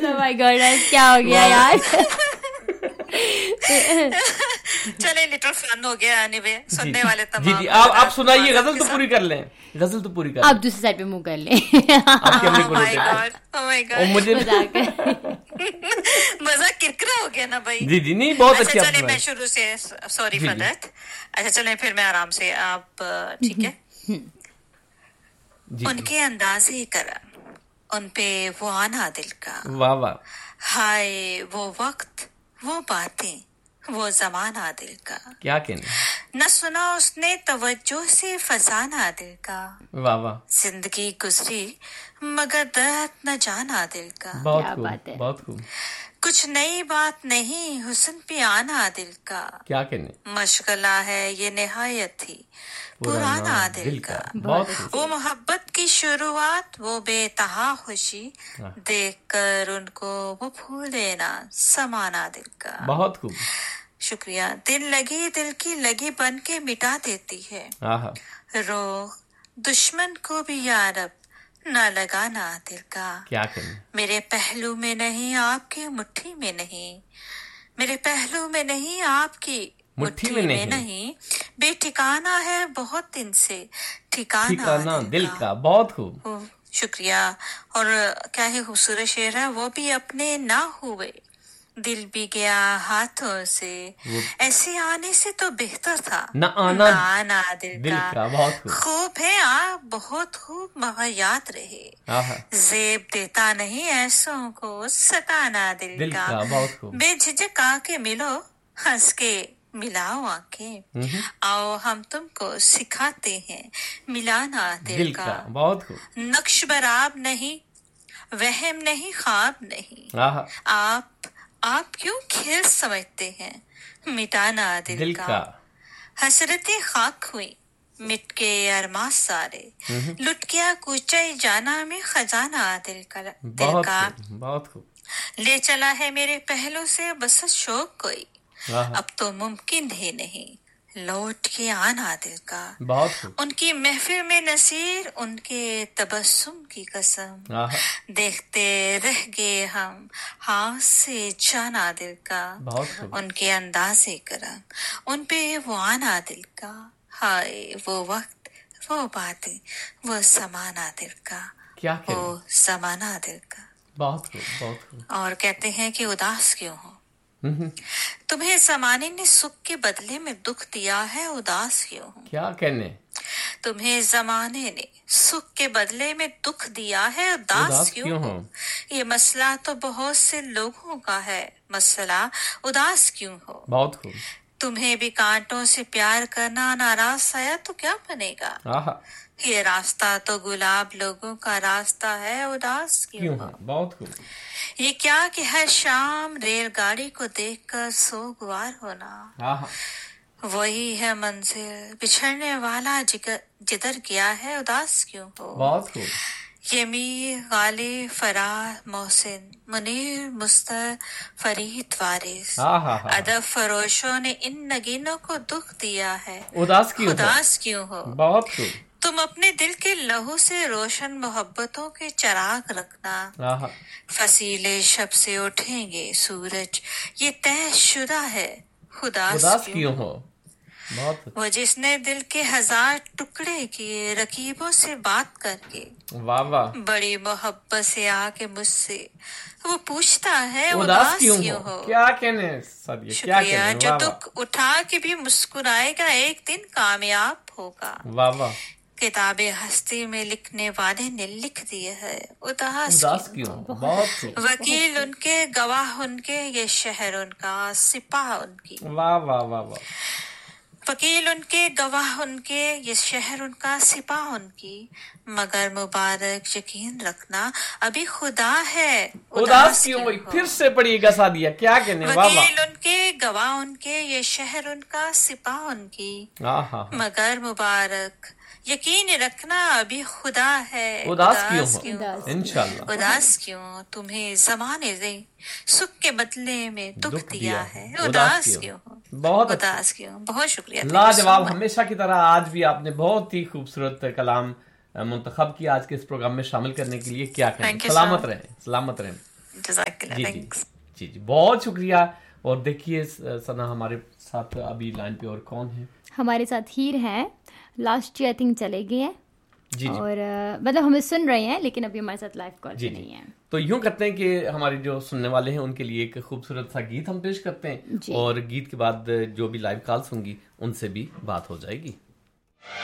مائی God کیا ہو گیا یار. چلے لٹل فن ہو گیا. اینی وے سننے والے جی تمام جی آپ سنائیے, غزل تو پوری کر لیں, غزل تو پوری کر لیں. آپ دوسری سائڈ پہ منہ کر لیں. مجھے مزہ کرکرا ہو گیا نا بھائی. جی جی نہیں بہت اچھی. چلے میں شروع سے, سوری فار دیٹ. اچھا چلیں پھر میں آرام سے, آپ ٹھیک ہے. ان کے اندازے کرم, ان پہ وہ آنا دل کا, واہ واہ, ہائے وہ وقت, وہ باتیں, وہ زمانہ دل کا, کیا کہنے, نہ سنا اس نے توجہ سے فسانہ دل کا, واہ واہ, زندگی گزری مگر درد نہ جانا دل کا, بہت خوب, بہت خوب. کچھ نئی بات نہیں حسن پہ آنا دل کا, کیا کہنے, مشغلہ ہے یہ نہایت تھی پرانا دل کا, وہ محبت کی شروعات, وہ بے تہا خوشی, دیکھ کر ان کو وہ پھولے نہ سمانا دل کا. بہت خوب, شکریہ. دل لگی دل کی لگی بن کے مٹا دیتی ہے, روح دشمن کو بھی یارب نہ لگانا دل کا. کیا کریں, میرے پہلو میں نہیں آپ کی مٹھی میں نہیں, میرے پہلو میں نہیں آپ کی مٹھی میں نہیں, بے ٹھکانا ہے بہت دن سے ٹھکانا دل کا. بہت خوب, شکریہ. اور کیا ہی خوبصورت شعر ہے. وہ بھی اپنے نہ ہوئے دل بھی گیا ہاتھوں سے, ایسے آنے سے تو بہتر تھا نہ آنا دل کا. بہت خوب, خوب ہے آپ بہت خوب مگر یاد رہے, زیب دیتا نہیں ایسوں کو ستانا دل کا. بہت خوب, بے جھجک آ کے ملو, ہنس کے ملاؤ آنکھیں, آؤ ہم تم کو سکھاتے ہیں ملانا دل کا. بہت خوب, نقش براب نہیں, وہم نہیں, خواب نہیں, آپ کیوں کھیل سمجھتے ہیں مٹانا دل کا. حسرتیں خاک ہوئی مٹ کے ارماں سارے, لٹ گیا کوچے جانا میں خزانہ دل کا. بہت خوب, لے چلا ہے میرے پہلو سے بس شوق کوئی, اب تو ممکن ہی نہیں لوٹ کے آنا دل کا. بہت خوب, ان کی محفل میں نصیر, ان کے تبسم کی قسم, دیکھتے رہ گئے ہم ہاتھ سے جانا دل کا. ان کے اندازے کرم, ان پہ وہ آنا دل کا, ہائے وہ وقت, وہ باتیں, وہ زمانہ دل کا, وہ زمانہ دل کا. بہت خوب, بہت خوب. اور کہتے ہیں کہ اداس کیوں ہو, تمہیں زمانے نے سکھ کے بدلے میں دکھ دیا ہے, اداس کیوں ہو. کیا کہنے, تمہیں زمانے نے سکھ کے بدلے میں دکھ دیا ہے, اداس کیوں ہو. یہ مسئلہ تو بہت سے لوگوں کا ہے, مسئلہ اداس کیوں ہو. بہت خوب. تمہیں بھی کانٹوں سے پیار کرنا ناراض آیا تو کیا بنے گا, یہ راستہ تو گلاب لوگوں کا راستہ ہے, اداس کیوں ہو. بہت خوب. یہ کیا کہ ہر شام ریل گاڑی کو دیکھ کر سوگوار ہونا, وہی ہے منزل, بچھڑنے والا جدھر گیا ہے, اداس کیوں ہو. بہت خوب. یہ میر, غالب, فرار, محسن, منیر, مستر, فرید, وارث, ادب فروشوں نے ان نگینوں کو دکھ دیا ہے, اداس کیوں ہو. بہت خوب. تم اپنے دل کے لہو سے روشن محبتوں کے چراغ رکھنا, فصیلے شب سے اٹھیں گے سورج, یہ طے شدہ ہے, اداس کیوں ہو. وہ جس نے دل کے 1000 ٹکڑے کیے رقیبوں سے بات کر کے, بڑی محبت سے آ کے مجھ سے وہ پوچھتا ہے اداس کیوں ہو. کیا کہنے, شکریہ. جو دکھ اٹھا کے بھی مسکرائے گا ایک دن کامیاب ہوگا. کتاب ہستی میں لکھنے والے نے لکھ دیے ہے, اداس کیوں. وکیل ان کے, گواہ ان کے, یہ شہر ان کا, سپاہ ان کی. وکیل ان کے, گواہ ان کے, یہ شہر ان کا, سپاہ ان کی, مگر مبارک یقین رکھنا ابھی خدا ہے, اداس کیوں. پھر سے پڑھیے گا سادیا, کیا کہنے. وکیل ان کے, گواہ ان کے, یہ شہر ان کا, سپاہ ان کی, مگر مبارک یقین رکھنا ابھی خدا ہے, اداس کیوں. انشاءاللہ. اداس کیوں, تمہیں زمانے نے سکھ کے بدلے میں دکھ دیا ہے, اداس کیوں. بہت اداس کیوں. بہت شکریہ. لاجواب. ہمیشہ کی طرح آج بھی آپ نے بہت ہی خوبصورت کلام منتخب کیا آج کے اس پروگرام میں شامل کرنے کے لیے. کیا کہیں, سلامت رہیں, سلامت رہیں. جی جی بہت شکریہ. اور دیکھیے ثنا ہمارے ساتھ ابھی لائن پہ اور کون ہے؟ ہمارے ساتھ ہیر ہیں، لاسٹ آئی تھنک چلے گئے ہیں. جی اور مطلب ہمیں سن رہے ہیں لیکن ابھی ہمارے ساتھ لائیو کال جی نہیں ہے. تو یوں کرتے ہیں کہ ہمارے جو سننے والے ہیں ان کے لیے ایک خوبصورت سا گیت ہم پیش کرتے ہیں، اور گیت کے بعد جو بھی لائیو کالز ہوں گی ان سے بھی بات ہو جائے گی.